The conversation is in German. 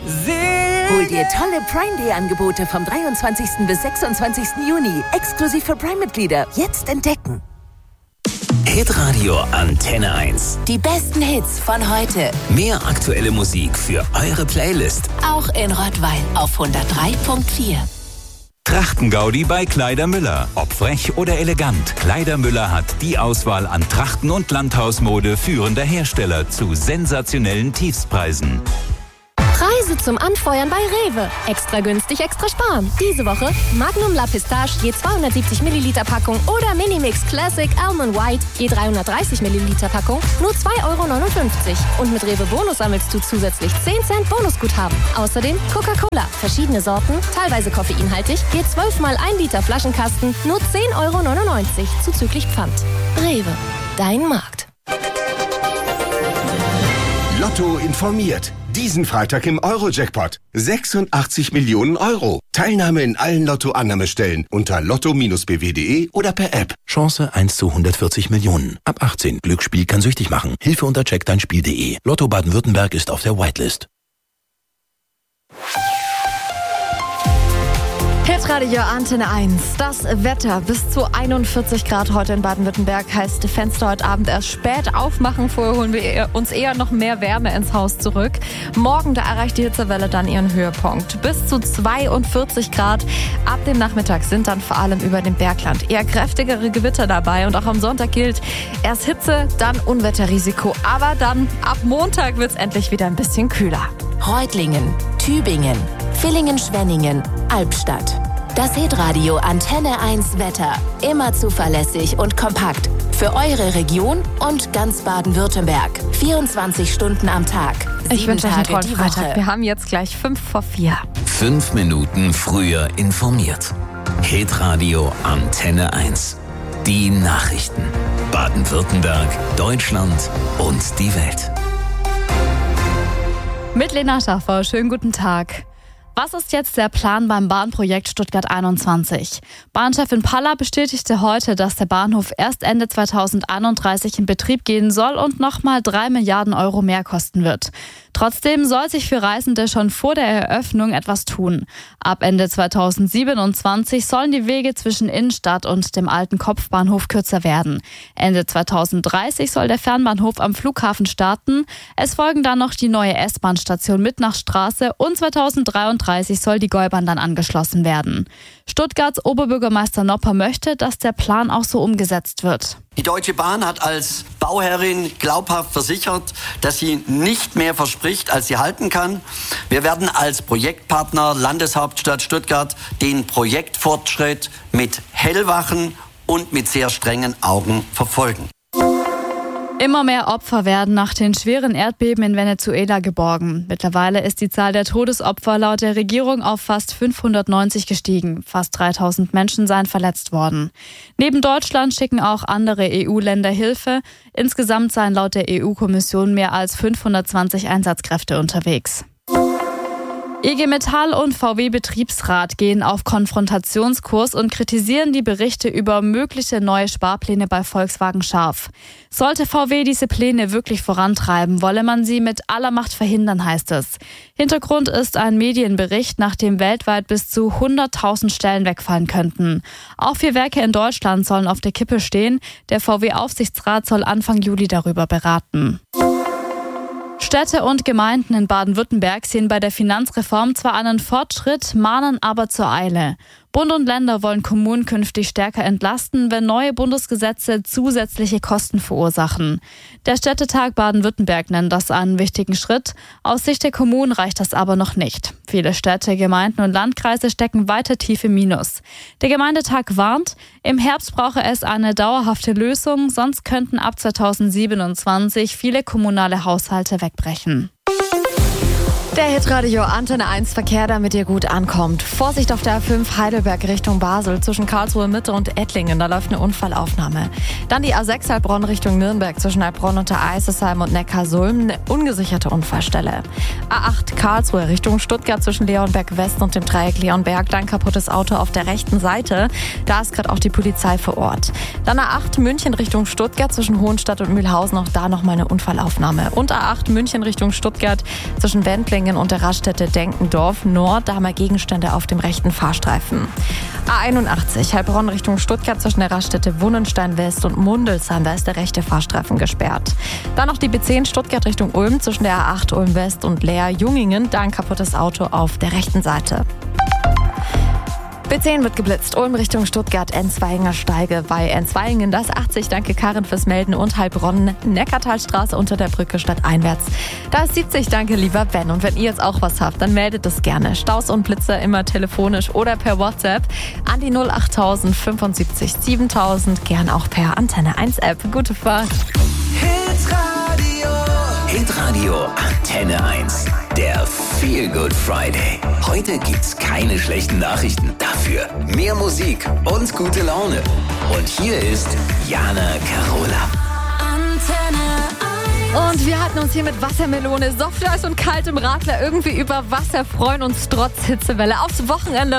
Hol dir tolle Prime Day Angebote vom 23. bis 26. Juni. Exklusiv für Prime-Mitglieder. Jetzt entdecken. Hitradio Antenne 1. Die besten Hits von heute. Mehr aktuelle Musik für eure Playlist. Auch in Rottweil auf 103.4. Trachtengaudi bei Kleidermüller. Ob frech oder elegant, Kleidermüller hat die Auswahl an Trachten- und Landhausmode führender Hersteller zu sensationellen Tiefstpreisen. Preise zum Anfeuern bei Rewe. Extra günstig, extra sparen. Diese Woche Magnum La Pistache je 270 Milliliter Packung oder Minimix Classic Almond White je 330 Milliliter Packung nur 2,59 €. Und mit Rewe Bonus sammelst du zusätzlich 10 Cent Bonusguthaben. Außerdem Coca-Cola, verschiedene Sorten, teilweise koffeinhaltig, je 12 mal 1 Liter Flaschenkasten nur 10,99 € zuzüglich Pfand. Rewe, dein Markt. Lotto informiert. Diesen Freitag im Euro-Jackpot. 86 Millionen Euro. Teilnahme in allen Lotto-Annahmestellen unter lotto-bw.de oder per App. Chance 1 zu 140 Millionen. Ab 18. Glücksspiel kann süchtig machen. Hilfe unter checkdeinspiel.de. Lotto Baden-Württemberg ist auf der Whitelist. Hitradio Antenne 1. Das Wetter bis zu 41 Grad heute in Baden-Württemberg heißt Fenster heute Abend erst spät aufmachen. Vorher holen wir uns eher noch mehr Wärme ins Haus zurück. Morgen, da erreicht die Hitzewelle dann ihren Höhepunkt. Bis zu 42 Grad. Ab dem Nachmittag sind dann vor allem über dem Bergland eher kräftigere Gewitter dabei. Und auch am Sonntag gilt erst Hitze, dann Unwetterrisiko. Aber dann ab Montag wird es endlich wieder ein bisschen kühler. Reutlingen, Tübingen, Villingen-Schwenningen, Albstadt. Das Hitradio Antenne 1 Wetter. Immer zuverlässig und kompakt. Für eure Region und ganz Baden-Württemberg. 24 Stunden am Tag. Ich wünsche euch einen Tage tollen die Woche. Freitag. Wir haben jetzt gleich 5:04. 5 Minuten früher informiert. Hitradio Antenne 1. Die Nachrichten. Baden-Württemberg, Deutschland und die Welt. Mit Lena Schaffer, schönen guten Tag. Was ist jetzt der Plan beim Bahnprojekt Stuttgart 21? Bahnchefin Paller bestätigte heute, dass der Bahnhof erst Ende 2031 in Betrieb gehen soll und nochmal 3 Milliarden € mehr kosten wird. Trotzdem soll sich für Reisende schon vor der Eröffnung etwas tun. Ab Ende 2027 sollen die Wege zwischen Innenstadt und dem alten Kopfbahnhof kürzer werden. Ende 2030 soll der Fernbahnhof am Flughafen starten. Es folgen dann noch die neue S-Bahn-Station Mittnachstraße und 2033 soll die Gäubahn dann angeschlossen werden. Stuttgarts Oberbürgermeister Nopper möchte, dass der Plan auch so umgesetzt wird. Die Deutsche Bahn hat als Bauherrin glaubhaft versichert, dass sie nicht mehr verspricht, als sie halten kann. Wir werden als Projektpartner Landeshauptstadt Stuttgart den Projektfortschritt mit hellwachen und mit sehr strengen Augen verfolgen. Immer mehr Opfer werden nach den schweren Erdbeben in Venezuela geborgen. Mittlerweile ist die Zahl der Todesopfer laut der Regierung auf fast 590 gestiegen. Fast 3000 Menschen seien verletzt worden. Neben Deutschland schicken auch andere EU-Länder Hilfe. Insgesamt seien laut der EU-Kommission mehr als 520 Einsatzkräfte unterwegs. IG Metall und VW-Betriebsrat gehen auf Konfrontationskurs und kritisieren die Berichte über mögliche neue Sparpläne bei Volkswagen scharf. Sollte VW diese Pläne wirklich vorantreiben, wolle man sie mit aller Macht verhindern, heißt es. Hintergrund ist ein Medienbericht, nach dem weltweit bis zu 100.000 Stellen wegfallen könnten. Auch 4 Werke in Deutschland sollen auf der Kippe stehen. Der VW-Aufsichtsrat soll Anfang Juli darüber beraten. Städte und Gemeinden in Baden-Württemberg sehen bei der Finanzreform zwar einen Fortschritt, mahnen aber zur Eile. Bund und Länder wollen Kommunen künftig stärker entlasten, wenn neue Bundesgesetze zusätzliche Kosten verursachen. Der Städtetag Baden-Württemberg nennt das einen wichtigen Schritt. Aus Sicht der Kommunen reicht das aber noch nicht. Viele Städte, Gemeinden und Landkreise stecken weiter tief im Minus. Der Gemeindetag warnt, im Herbst brauche es eine dauerhafte Lösung, sonst könnten ab 2027 viele kommunale Haushalte wegbrechen. Der Hitradio Antenne 1 Verkehr, damit ihr gut ankommt. Vorsicht auf der A5 Heidelberg Richtung Basel zwischen Karlsruhe Mitte und Ettlingen. Da läuft eine Unfallaufnahme. Dann die A6 Heilbronn Richtung Nürnberg zwischen Heilbronn und der Eisesheim und Neckarsulm. Eine ungesicherte Unfallstelle. A8 Karlsruhe Richtung Stuttgart zwischen Leonberg West und dem Dreieck Leonberg. Dann kaputtes Auto auf der rechten Seite. Da ist gerade auch die Polizei vor Ort. Dann A8 München Richtung Stuttgart zwischen Hohenstadt und Mühlhausen. Auch da nochmal eine Unfallaufnahme. Und A8 München Richtung Stuttgart zwischen Wendling Ensweigen und der Raststätte Denkendorf Nord. Da haben wir Gegenstände auf dem rechten Fahrstreifen. A81 Heilbronn Richtung Stuttgart zwischen der Raststätte Wunnenstein West und Mundelsheim. Da ist der rechte Fahrstreifen gesperrt. Dann noch die B10 Stuttgart Richtung Ulm zwischen der A8 Ulm West und Leer-Jungingen. Da ein kaputtes Auto auf der rechten Seite. B10 wird geblitzt. Ulm Richtung Stuttgart, Ensweigener Steige bei Ensweingen. Das 80, danke Karin fürs Melden. Und Heilbronn, Neckartalstraße unter der Brücke stadteinwärts. Da ist 70, danke lieber Ben. Und wenn ihr jetzt auch was habt, dann meldet es gerne. Staus und Blitzer immer telefonisch oder per WhatsApp an die 08000 75 7000. Gern auch per Antenne 1 App. Gute Fahrt. Hitradio Antenne 1. Der Feel Good Friday. Heute gibt's keine schlechten Nachrichten. Dafür mehr Musik und gute Laune. Und hier ist Jana Carola. Antenne 1. Und wir hatten uns hier mit Wassermelone, Softeis und kaltem Radler irgendwie über Wasser freuen uns trotz Hitzewelle aufs Wochenende.